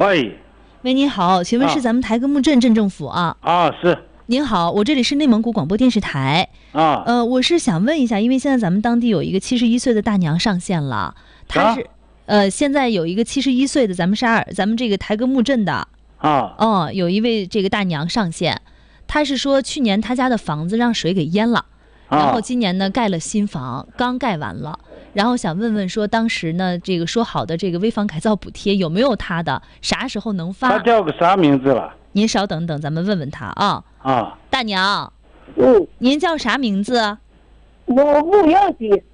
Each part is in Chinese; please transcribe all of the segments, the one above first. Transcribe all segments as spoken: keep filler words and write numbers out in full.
喂， 喂，你好，请问是咱们台格木镇镇政府啊？ 啊，是。 您好，我这里是内蒙古广播电视台。 啊， 呃，我是想问一下，因为现在咱们当地有一个七十一岁的大娘上线了，她是、啊、呃，现在有一个七十一岁的咱们沙尔，咱们这个台格木镇的啊， 哦，有一位这个大娘上线，她是说去年她家的房子让水给淹了，然后今年呢盖了新房，刚盖完了。然后想问问说，当时呢，这个说好的这个危房改造补贴有没有他的？啥时候能发？ 他叫个啥名字了？ 您稍等等，咱们问问他啊。 啊， 大娘， 嗯， 您叫啥名字？ 我牧羊的。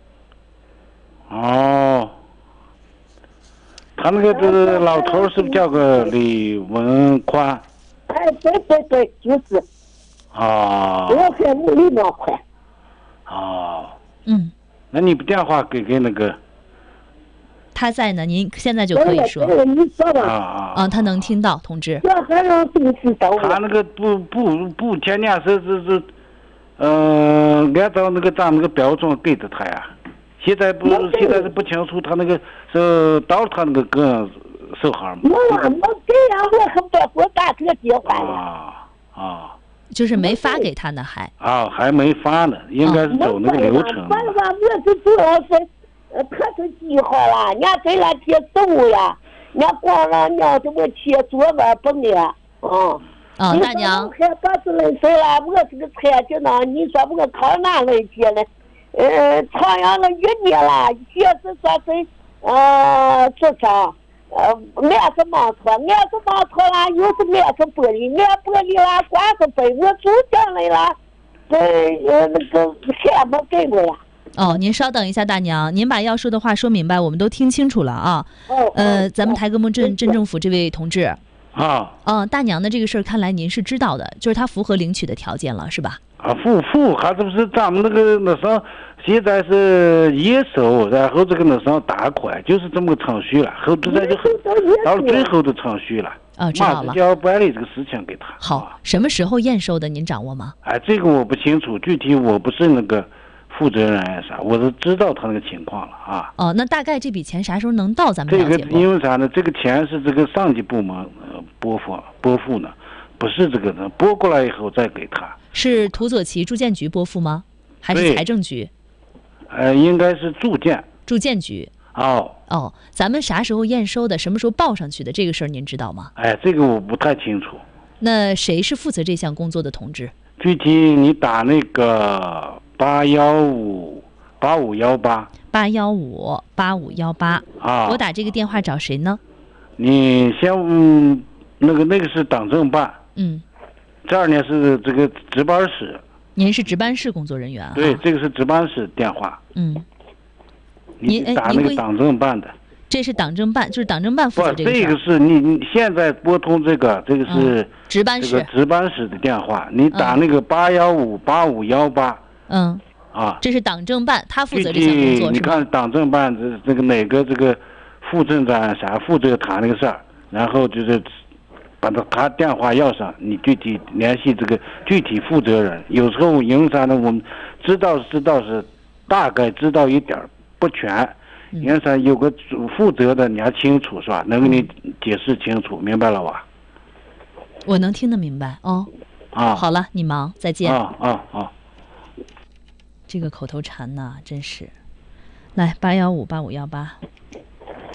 哦，他那个就是老头是不是叫个李文宽？ 哎，对对对，就是。 啊。 我还没李文宽。 哦。 嗯。 那你把电话给给那个， 他在呢，您现在就可以说。 啊啊啊，他能听到，同志。 他那个不不不天天是是是，呃，按照那个咱那个标准给的他呀。现在不现在是不清楚他那个是到他那个个人手号吗？ 我我这样我还不我打这个电话呢。 啊啊。 就是没发给他呢，还啊，还没发呢，应该是走那个流程。 反正我是主要是，呃，他是计划了，人家给了贴走呀，人家光了，人家这个贴左边不呢，嗯。 啊，大娘。 还八十来岁了，我这个车就那，你说我靠哪来接呢？呃，朝阳了一年了，也是说是，呃，至少。呃，俺是盲错，俺是盲错了，又是俺是玻璃，俺玻璃了，光是被我住进来了，这呃那个还没给我呀。 哦，您稍等一下，大娘，您把要说的话说明白，我们都听清楚了啊。 哦。 呃，咱们台格木镇镇政府这位同志。 啊。 嗯，大娘的这个事儿，看来您是知道的，就是他符合领取的条件了，是吧？ 啊，符符还是不是咱们那个那啥？现在是验收，然后这个那啥打款，就是这么个程序了。后头再就到了最后的程序了。 啊，知道了。 马上就要办理这个事情给他。 好， 啊、 什么时候验收的？您掌握吗？ 哎，这个我不清楚，具体我不是那个负责人啥，我是知道他那个情况了啊。 哦，那大概这笔钱啥时候能到咱们了解不？ 这个因为啥呢？这个钱是这个上级部门呃拨付拨付呢，不是这个的拨过来以后再给他。 是土佐旗住建局拨付吗？还是财政局？ 呃，应该是住建。 住建局。 哦。 哦，咱们啥时候验收的？什么时候报上去的？这个事儿您知道吗？ 哎，这个我不太清楚。 那谁是负责这项工作的同志？ 具体你打那个八幺五八五幺八。 八幺五八五幺八。 啊。 我打这个电话找谁呢？ 你先嗯，那个那个是党政办。 嗯。 这儿呢是这个值班室。 您是值班室工作人员啊？ 对，这个是值班室电话。 嗯。 你打那个党政办的。 这是党政办，就是党政办负责这个事。 不，这个是你你现在拨通这个，这个是、 嗯、值班室。 这个值班室的电话，你打那个八幺五八五幺八。 嗯。 啊。 这是党政办，他负责这项工作。 你看党政办这这个哪个这个副镇长啥负责谈那个事儿，然后就是把他他电话要上，你具体联系这个具体负责人。有时候因为啥呢？我们知道知道是大概知道一点不全。因为啥有个负责的你还清楚是吧？能给你解释清楚，明白了吧？ 我能听得明白哦。 啊， 好了，你忙，再见。 啊啊啊！ 这个口头禅呐，真是。来，八幺五八五幺八。